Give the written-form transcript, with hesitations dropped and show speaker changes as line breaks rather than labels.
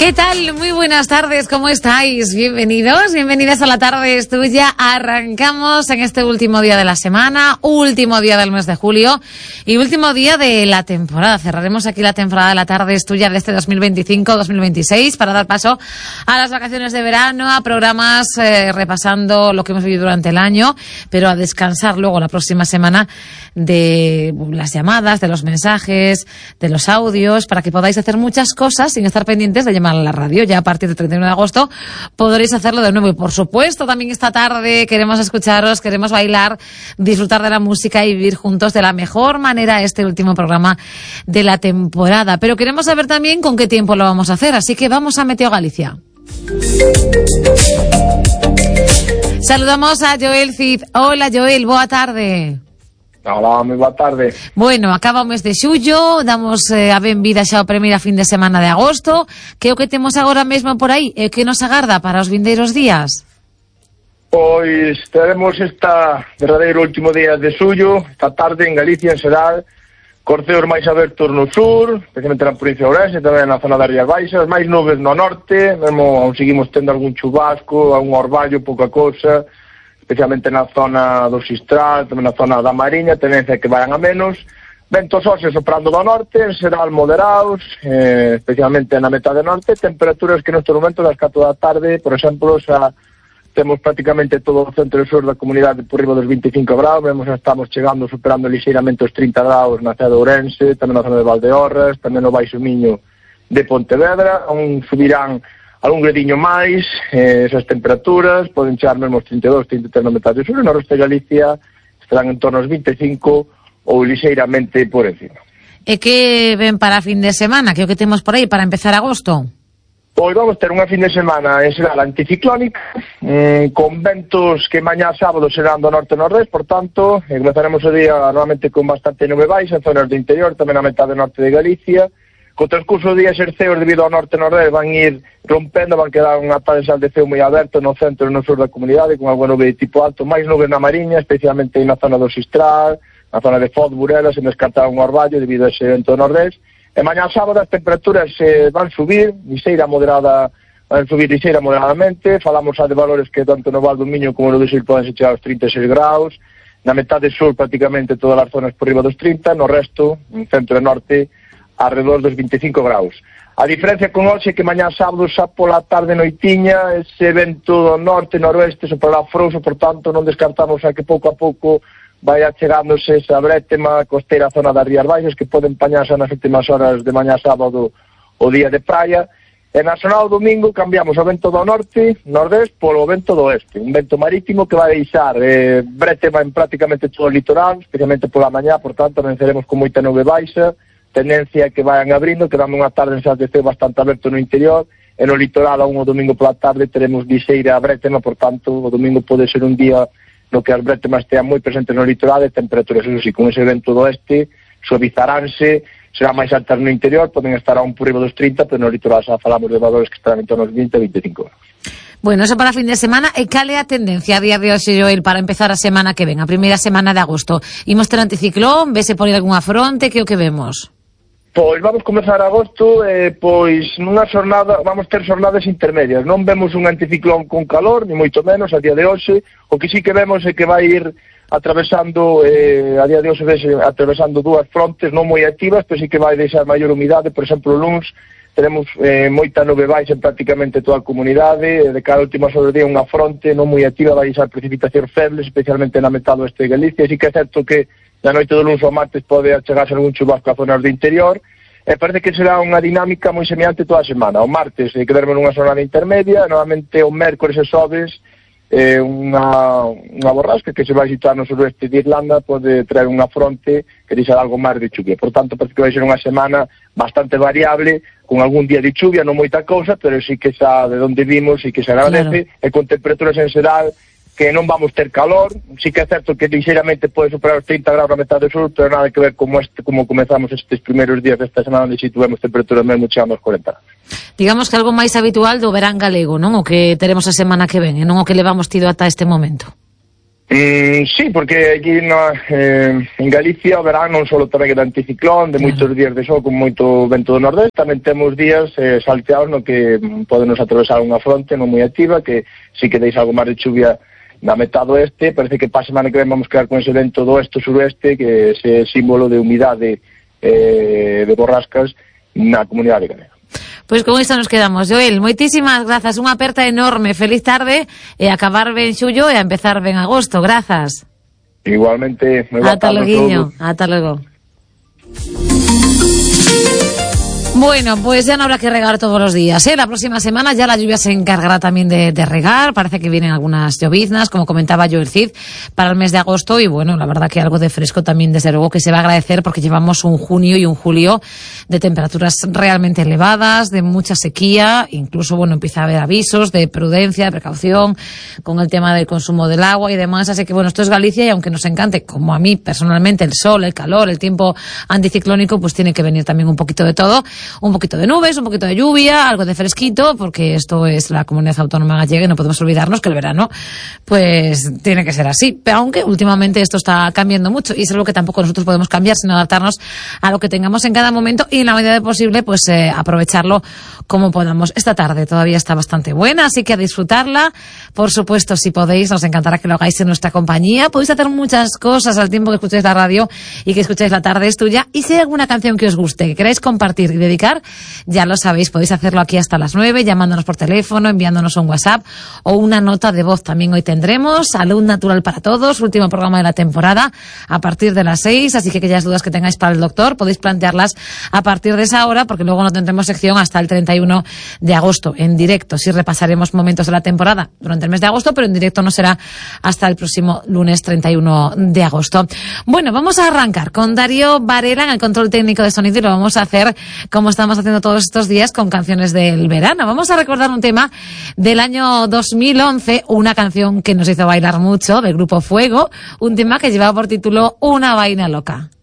¿Qué tal? Muy buenas tardes, ¿cómo estáis? Bienvenidos, bienvenidas a La Tarde es Tuya. Arrancamos en este último día de la semana, último día del mes de julio y último día de la temporada. Cerraremos aquí la temporada de La Tarde es Tuya de este 2025-2026 para dar paso a las vacaciones de verano, a programas repasando lo que hemos vivido durante el año, pero a descansar luego la próxima semana de las llamadas, de los mensajes, de los audios, para que podáis hacer muchas cosas sin estar pendientes de llamar a la radio. Ya a partir del 31 de agosto podréis hacerlo de nuevo. Y por supuesto, también esta tarde queremos escucharos, queremos bailar, disfrutar de la música y vivir juntos de la mejor manera este último programa de la temporada. Pero queremos saber también con qué tiempo lo vamos a hacer, así que vamos a Meteo Galicia. Saludamos a Joel Cid. Hola Joel, boa tarde.
Hola, moi boa tarde.
Bueno, acaba o mes de xullo, damos a benvida xa ao primeira fin de semana de agosto. Que é o que temos agora mesmo por aí? E que nos agarda para os vindeiros días?
Pois teremos esta verdadeiro último día de xullo, esta tarde en Galicia en xeral, corceos máis abertos no sur, especialmente na provincia de Ourense, tamén na zona das Rías Baixas, máis nubes no norte, mesmo seguimos tendo algún chubasco, algún orballo, pouca cousa, especialmente na zona do Xistral, tamén na zona da Mariña, tendencia que vayan a menos. Ventos óseos soprando do norte, en xeral moderados, especialmente na metade norte, temperaturas que neste momento das 4 da tarde, por exemplo, xa temos prácticamente todo o centro e sur da comunidade por riba dos 25 graus, vemos que estamos chegando, superando lixeiramente os 30 graus na cidade de Ourense, tamén na zona de Valdeorras, tamén no Baixo Miño de Pontevedra, onde subirán algún gradiño máis, esas temperaturas poden chegar mesmo aos 32, 33 na metade sur, e no resto de Galicia estarán en torno aos 25 ou lixeiramente por encima.
E que ven para fin de semana? Que é o que temos por aí para empezar agosto?
Pois vamos ter unha fin de semana en xeral anticiclónica, con ventos que mañá sábado serán do norte-nordés, por tanto, comezaremos o día normalmente con bastante nube baixa en zonas do interior, tamén na metade norte de Galicia. Co transcurso do día xerceos debido ao norte-nordés van ir rompendo, van quedar unha tarde de ceo moi aberto no centro e no sur da comunidade, con algo nube de tipo alto, máis nubes na Mariña, especialmente na zona do Xistral, na zona de Foz, Burela, se descartar un orballo debido a ese vento nordés. E mañá sábado as temperaturas van subir, van subir lixeira moderadamente, falamos xa de valores que tanto no Val do Miño como no do Sil poden chegar aos 36 graus, na metade sur prácticamente todas as zonas por riba dos 30, no resto, en centro e norte, alrededor dos 25 graus. A diferencia con hoxe que mañá sábado xa pola tarde noitiña, ese vento do norte-noroeste soprará frouxo, por tanto non descartamos a que pouco a pouco vai achegándose esa brétema costeira zona das Rías Baixas que poden pañarse nas últimas horas de mañá sábado o día de praia. E na xornada do domingo cambiamos o vento do norte, nordés, polo vento do oeste, un vento marítimo que vai deixar brétema en prácticamente todo o litoral, especialmente pola mañá, por tanto amanceremos con moita nube baixa, tendencia que vayan abrindo, quedando unha tarde en Salteceo bastante aberto no interior, e no litoral aún o domingo pola tarde teremos lixeira brétema, por tanto o domingo pode ser un día no que as brétemas estean moi presentes no litoral e temperaturas, eso sí, con ese vento do oeste suavizaránse, será máis altas no interior, poden estar aún por riba dos 30, pero no litoral xa falamos de valores que estarán en torno aos 20 e 25 graus.
Bueno, eso para fin de semana. E cal é a tendencia a día de hoxe, Joel, para empezar a semana que ven, a primeira semana de agosto? Imos ter anticiclón, vese por aí algunha fronte, que é o que vemos?
Pois vamos comezar agosto, pois nunha xornada, vamos ter xornadas intermedias, non vemos un anticiclón con calor, ni moito menos a día de hoxe, o que sí que vemos é que vai ir atravesando, a día de hoxe vese atravesando dúas frontes non moi activas, pero sí que vai deixar maior humidade, por exemplo, o luns teremos moita nube baixa en prácticamente toda a comunidade, de cada última sobre o día unha fronte non moi activa, vai deixar precipitacións febles, especialmente na metade oeste de Galicia, así que é certo que na noite do luns ao martes pode achegarse algún chubasco a zonas do interior, e parece que será unha dinámica moi semelhante toda a semana. O martes quedaremos nunha xornada intermedia, novamente o mércores e xoves unha borrasca que se vai situar no suroeste de Irlanda, pode traer unha fronte que deixará algo máis de chuvia. Por tanto, parece que vai ser unha semana bastante variable, con algún día de chuvia, non moita cousa, pero sí que xa de onde vimos e que se agradece, claro. E con temperaturas en xeral que non vamos ter calor, sí que é certo que lixeiramente pode superar os 30 graus na metade sur, pero nada que ver como comezamos estes primeiros días desta semana, onde situemos temperaturas mesmo chegando aos 40 graus.
Digamos que algo máis habitual do verán galego, non? O que teremos a semana que ven, e non o que levamos tido ata este momento.
Sí, porque aquí en Galicia o verán non só tamén de anticiclón, de moitos días de sol con moito vento do nordeste, tamén temos días salteados no que podenos atravesar unha fronte non moi activa, que si que deis algo máis de chuvia na metade oeste. Parece que para a semana que ven vamos quedar con ese vento do oeste-suroeste, que é ese símbolo de humidade de borrascas na comunidade galega.
Pois con isto nos quedamos. Joel, moitísimas grazas, unha aperta enorme, feliz tarde, e acabar ben xullo e a empezar ben agosto, grazas.
Igualmente,
ata logo. Ata logo. Bueno, pues ya no habrá que regar todos los días, ¿eh? La próxima semana ya la lluvia se encargará también de regar. Parece que vienen algunas lloviznas, como comentaba Joel Cid, para el mes de agosto. Y bueno, la verdad que algo de fresco también, desde luego, que se va a agradecer, porque llevamos un junio y un julio de temperaturas realmente elevadas, de mucha sequía. Incluso, bueno, empieza a haber avisos de prudencia, de precaución con el tema del consumo del agua y demás. Así que bueno, esto es Galicia, y aunque nos encante, como a mí personalmente, el sol, el calor, el tiempo anticiclónico, pues tiene que venir también un poquito de todo. Un poquito de nubes, un poquito de lluvia, algo de fresquito, porque esto es la comunidad autónoma gallega y no podemos olvidarnos que el verano pues tiene que ser así. Pero aunque últimamente esto está cambiando mucho, y es algo que tampoco nosotros podemos cambiar, sino adaptarnos a lo que tengamos en cada momento, y en la medida de posible pues aprovecharlo como podamos. Esta tarde todavía está bastante buena, así que a disfrutarla. Por supuesto, si podéis, nos encantará que lo hagáis en nuestra compañía. Podéis hacer muchas cosas al tiempo que escucháis la radio y que escucháis La Tarde es Tuya. Y si hay alguna canción que os guste, que queráis compartir y dedicar, ya lo sabéis, podéis hacerlo aquí hasta las 9, llamándonos por teléfono, enviándonos un WhatsApp o una nota de voz. También hoy tendremos Salud Natural para Todos, último programa de la temporada, a partir de las 6, así que aquellas dudas que tengáis para el doctor podéis plantearlas a partir de esa hora, porque luego no tendremos sección hasta el 31 de agosto en directo. Sí repasaremos momentos de la temporada durante el mes de agosto, pero en directo no será hasta el próximo lunes 31 de agosto. Bueno, vamos a arrancar con Darío Varela en el control técnico de sonido, y lo vamos a hacer como estamos haciendo todos estos días, con canciones del verano. Vamos a recordar un tema del año 2011, una canción que nos hizo bailar mucho, del grupo Fuego, un tema que llevaba por título Una vaina loca.